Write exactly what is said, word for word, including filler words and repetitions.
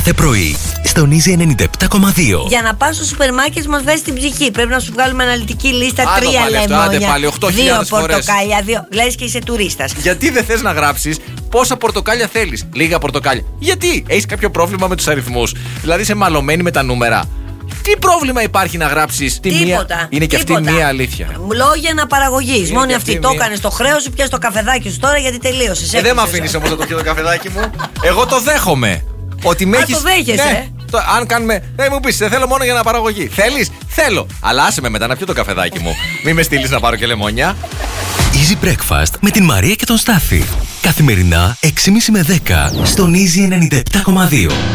κάθε πρωί, στον Easy ενενήντα επτά κόμμα δύο. Για να πας στο σούπερ μάρκετ μας βάζει την ψυχή. Πρέπει να σου βγάλουμε αναλυτική λίστα. Άντε Τρία πάλι αυτό, άντε λεμόνια, πάλι, οκτώ χιλιάδες δύο φορές. πορτοκάλια, δύο. Λες και είσαι τουρίστας. Γιατί δεν θες να γράψεις πόσα πορτοκάλια θέλεις? Λίγα πορτοκάλια. Γιατί? Έχεις κάποιο πρόβλημα με τους αριθμούς? Δηλαδή είσαι μαλωμένη με τα νούμερα? Τι πρόβλημα υπάρχει να γράψεις τη μία? Τίποτα. Είναι και τίποτα. αυτή μία αλήθεια. Λόγια αναπαραγωγής. Είναι Μόνη και αυτή αυτή το μία. έκανε στο χρέος σου, πιάσε το καφεδάκι σου τώρα γιατί τελείωσε. Ε, δεν με αφήνεις όμως να το πιω το καφεδάκι μου. Εγώ το δέχομαι. Ότι με Α, έχεις... το δέχεσαι, Ναι. Το, αν κάνουμε. Ε, μου πεις, δεν θέλω μόνο για αναπαραγωγή. Θέλεις? Θέλω. Αλλά άσε με μετά να πιω το καφεδάκι μου. Μην με στείλεις να πάρω και λεμόνια. Easy Breakfast με την Μαρία και τον Στάφη. Καθημερινά έξι και μισή με δέκα στον Easy ενενήντα επτά κόμμα δύο.